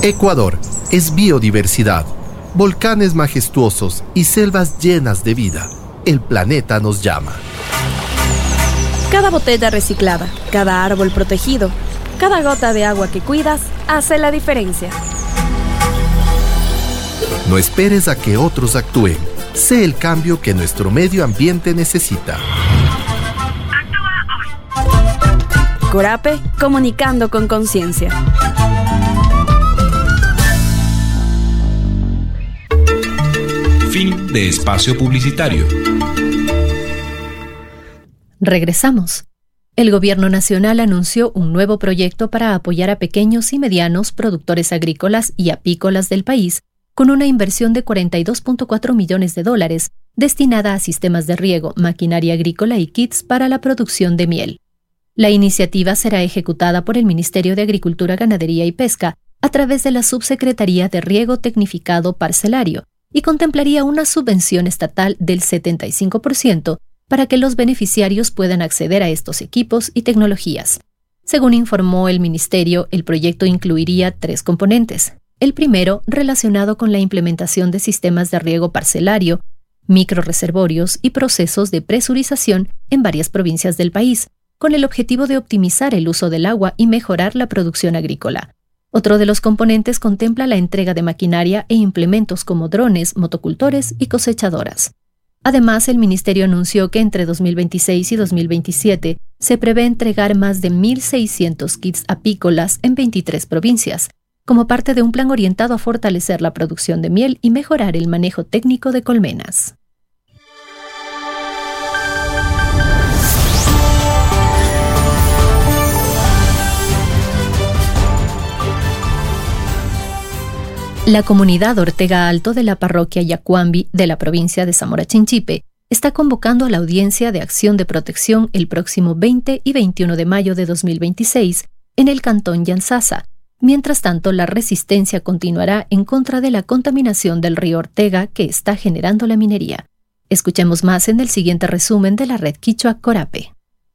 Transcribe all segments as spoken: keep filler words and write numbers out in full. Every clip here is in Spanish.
Ecuador es biodiversidad, volcanes majestuosos y selvas llenas de vida. El planeta nos llama. Cada botella reciclada, cada árbol protegido, cada gota de agua que cuidas hace la diferencia. No esperes a que otros actúen. Sé el cambio que nuestro medio ambiente necesita. Corape, comunicando con conciencia. Fin de espacio publicitario. Regresamos. El Gobierno Nacional anunció un nuevo proyecto para apoyar a pequeños y medianos productores agrícolas y apícolas del país, con una inversión de cuarenta y dos punto cuatro millones de dólares, destinada a sistemas de riego, maquinaria agrícola y kits para la producción de miel. La iniciativa será ejecutada por el Ministerio de Agricultura, Ganadería y Pesca a través de la Subsecretaría de Riego Tecnificado Parcelario y contemplaría una subvención estatal del setenta y cinco por ciento para que los beneficiarios puedan acceder a estos equipos y tecnologías. Según informó el Ministerio, el proyecto incluiría tres componentes. El primero, relacionado con la implementación de sistemas de riego parcelario, microreservorios y procesos de presurización en varias provincias del país, con el objetivo de optimizar el uso del agua y mejorar la producción agrícola. Otro de los componentes contempla la entrega de maquinaria e implementos como drones, motocultores y cosechadoras. Además, el Ministerio anunció que entre dos mil veintiséis y dos mil veintisiete se prevé entregar más de mil seiscientos kits apícolas en veintitrés provincias, como parte de un plan orientado a fortalecer la producción de miel y mejorar el manejo técnico de colmenas. La comunidad Ortega Alto de la parroquia Yacuambi de la provincia de Zamora Chinchipe está convocando a la audiencia de acción de protección el próximo veinte y veintiuno de mayo de dos mil veintiséis en el cantón Yanzasa. Mientras tanto, la resistencia continuará en contra de la contaminación del río Ortega que está generando la minería. Escuchemos más en el siguiente resumen de la red Quichua Corape.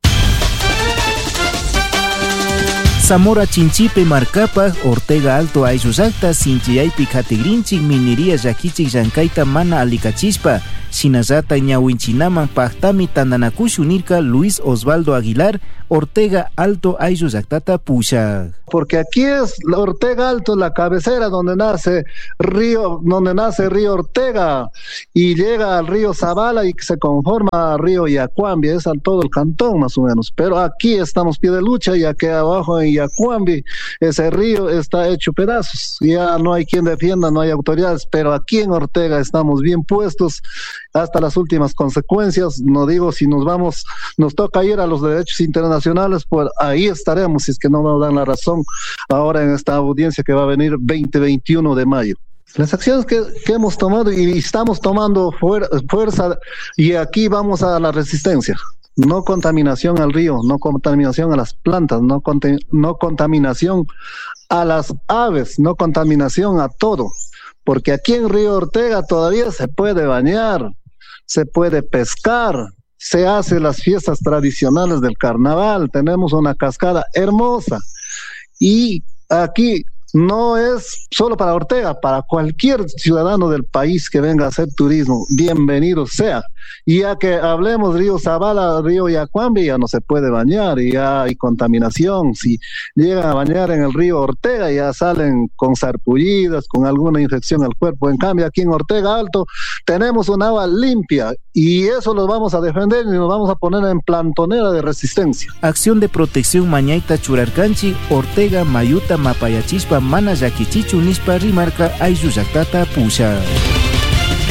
Zamora Chinchipe Marcapa, Ortega Alto Ayusacta, Sinchiyaypi Categrinchik, Minería Yaquichik Yankaita Mana Alicachispa, Shinazata Ñawinchinaman Pahtami Tandanakushu Nirka, Luis Osvaldo Aguilar, Ortega Alto Ayusactata Pusha. Porque aquí es Ortega Alto, la cabecera donde nace río, donde nace río Ortega y llega al río Zabala y se conforma al río Yacuambi, es al todo el cantón más o menos. Pero aquí estamos pie de lucha y aquí abajo en Yacuambi ese río está hecho pedazos. Ya no hay quien defienda, no hay autoridades, pero aquí en Ortega estamos bien puestos hasta las últimas consecuencias. No digo si nos vamos, nos toca ir a los derechos internacionales, pues ahí estaremos si es que no nos dan la razón ahora en esta audiencia que va a venir veinte veintiuno de mayo. Las acciones que, que hemos tomado y estamos tomando fuer, fuerza y aquí vamos a la resistencia. No contaminación al río, no contaminación a las plantas, no, conte, no contaminación a las aves, no contaminación a todo. Porque aquí en Río Ortega todavía se puede bañar, se puede pescar, se hacen las fiestas tradicionales del carnaval, tenemos una cascada hermosa. Y aquí no es solo para Ortega, para cualquier ciudadano del país que venga a hacer turismo, bienvenido sea. Y ya que hablemos río Zabala, río Yacuambi, ya no se puede bañar, y ya hay contaminación. Si llegan a bañar en el río Ortega, ya salen con sarpullidas, con alguna infección al cuerpo. En cambio, aquí en Ortega Alto tenemos un agua limpia, y eso lo vamos a defender y nos vamos a poner en plantonera de resistencia. Acción de protección Mañaita Churarcanchi, Ortega, Mayuta, Mapayachispa, Mana Yaquichichu, Nispa, Rimarca, Ayuyactata, Pusha.